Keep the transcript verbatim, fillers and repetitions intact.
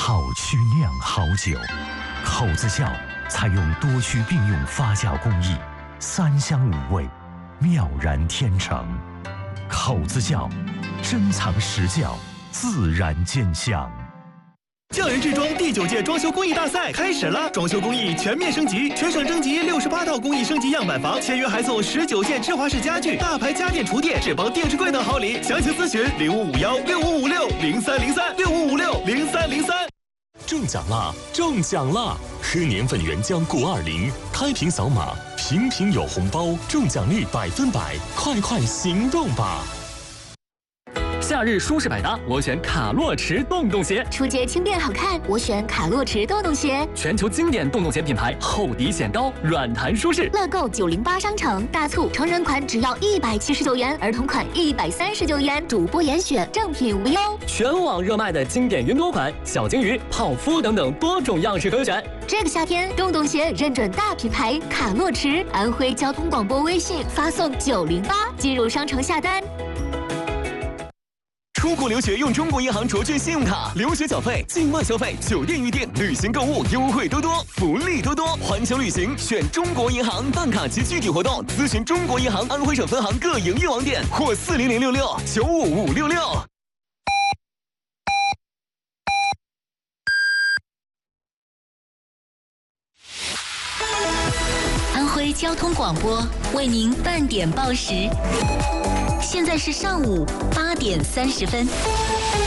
好曲酿好酒，口子窖采用多区并用发酵工艺，三香五味，妙然天成。口子窖，珍藏实窖，自然见香。 匠人制装第九届装修工艺大赛开始了，装修工艺全面升级，全省征集六十八套工艺升级样板房，签约还送十九件芝华士家具、大牌家电厨电、智邦电视柜等好礼。详情咨询零五五幺六五五六零三零三六五五六零三零三。 中奖啦！中奖啦！喝年份原浆谷二零，开瓶扫码，瓶瓶有红包，中奖率百分百，快快行动吧！ 夏日舒适百搭，我选卡洛驰洞洞鞋； 出街轻便好看，我选卡洛驰洞洞鞋。 全球经典洞洞鞋品牌，厚底显高，软弹舒适。 乐购九零八商城大促，成人款只要一百七十九元，儿童款一百三十九元，主播严选，正品无忧。 全网热卖的经典云朵款、小金鱼、泡芙等等多种样式可选。 这个夏天，洞洞鞋认准大品牌卡洛驰，安徽交通广播微信发送九零八进入商城下单。 出国留学用中国银行卓券信用卡，留学缴费、境外消费、酒店预订、旅行购物优惠多多，福利多多。环球旅行选中国银行，办卡及具体活动咨询中国银行安徽省分行各营业网点或四零零六六九五五六六。 安徽交通广播为您半点报时。现在是上午八点三十分。